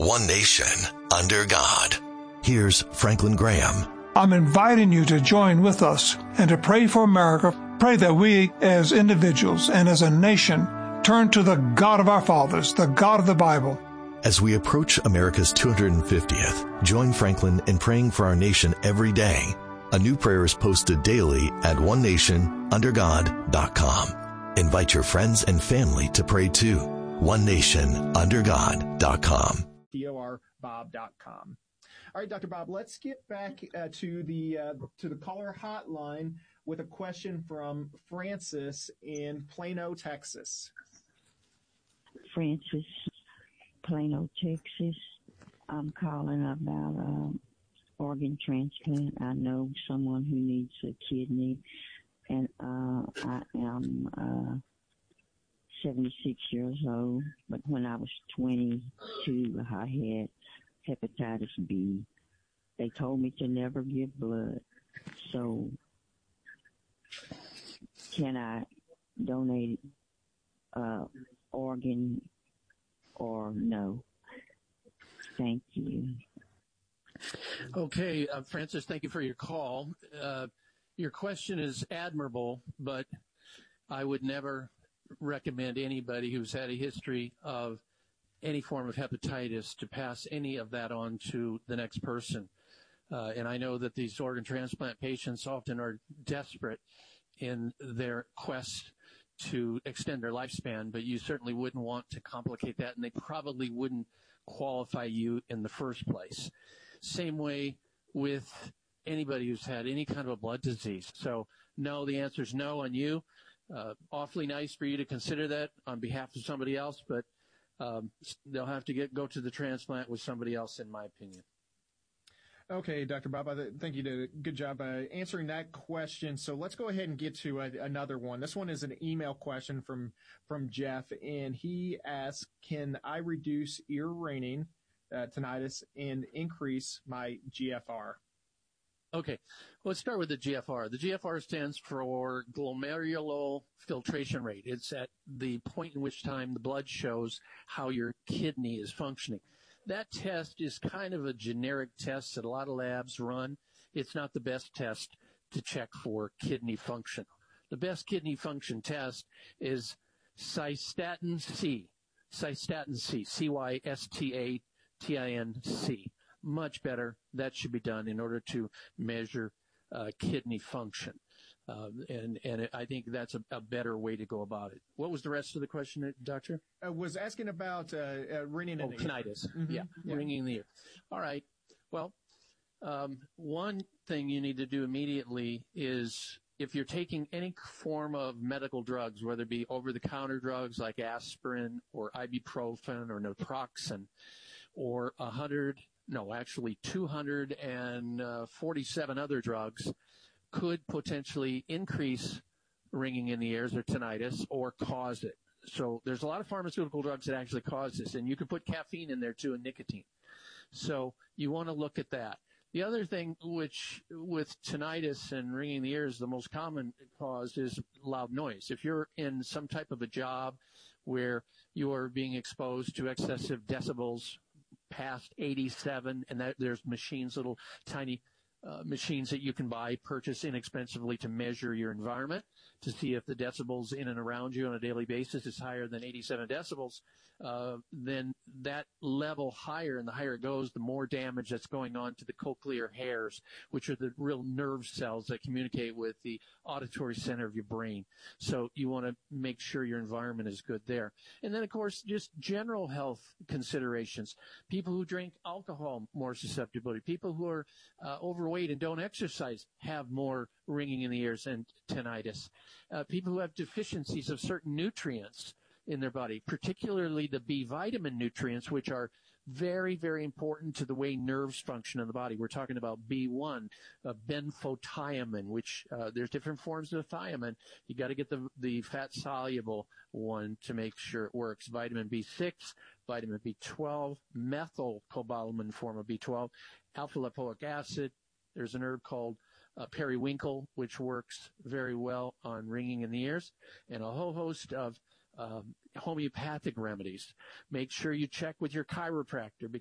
One nation, under God. Here's Franklin Graham. I'm inviting you to join with us and to pray for America. Pray that we as individuals and as a nation turn to the God of our fathers, the God of the Bible. As we approach America's 250th, join Franklin in praying for our nation every day. A new prayer is posted daily at onenationundergod.com. Invite your friends and family to pray too. onenationundergod.com. DORBob.com. All right, Dr. Bob, let's get back to the caller hotline with a question from Francis in Plano, Texas. Francis, Plano, Texas. I'm calling about organ transplant. I know someone who needs a kidney, and I am 76 years old, but when I was 22, I had hepatitis B. They told me to never give blood. So can I donate organ or no? Thank you. Okay, Francis, thank you for your call. Your question is admirable, but I would never recommend anybody who's had a history of any form of hepatitis to pass any of that on to the next person. And I know that these organ transplant patients often are desperate in their quest to extend their lifespan, but you certainly wouldn't want to complicate that, and they probably wouldn't qualify you in the first place. Same way with anybody who's had any kind of a blood disease. So no, the answer is no on you. Awfully nice for you to consider that on behalf of somebody else, but they'll have to go to the transplant with somebody else, in my opinion. Okay, Dr. Bob, I think you did a good job answering that question. So let's go ahead and get to another one. This one is an email question from Jeff, and he asks, can I reduce ear ringing, tinnitus, and increase my GFR? Okay, let's start with the GFR. The GFR stands for glomerular filtration rate. It's at the point in which time the blood shows how your kidney is functioning. That test is kind of a generic test that a lot of labs run. It's not the best test to check for kidney function. The best kidney function test is cystatin C, cystatin-C. Much better. That should be done in order to measure kidney function. And I think that's a better way to go about it. What was the rest of the question, Doctor? I was asking about ringing in the ear. Tinnitus. Mm-hmm. Yeah, ringing in the ear. All right. Well, one thing you need to do immediately is if you're taking any form of medical drugs, whether it be over-the-counter drugs like aspirin or ibuprofen or naproxen, or 247 other drugs, could potentially increase ringing in the ears or tinnitus or cause it. So there's a lot of pharmaceutical drugs that actually cause this, and you can put caffeine in there too and nicotine. So you want to look at that. The other thing, which with tinnitus and ringing in the ears, the most common cause is loud noise. If you're in some type of a job where you are being exposed to excessive decibels past 87, and that there's machines, little tiny machines that you can purchase inexpensively to measure your environment to see if the decibels in and around you on a daily basis is higher than 87 decibels, then that level higher, and the higher it goes, the more damage that's going on to the cochlear hairs, which are the real nerve cells that communicate with the auditory center of your brain. So you want to make sure your environment is good there. And then, of course, just general health considerations. People who drink alcohol, more susceptibility. People who are overweight and don't exercise have more ringing in the ears and tinnitus. People who have deficiencies of certain nutrients in their body, particularly the B vitamin nutrients, which are very, very important to the way nerves function in the body. We're talking about B1, benfotiamine, which there's different forms of thiamine. You got to get the fat-soluble one to make sure it works. Vitamin B6, vitamin B12, methylcobalamin form of B12, alpha-lipoic acid. There's an herb called periwinkle, which works very well on ringing in the ears, and a whole host of homeopathic remedies. Make sure you check with your chiropractor,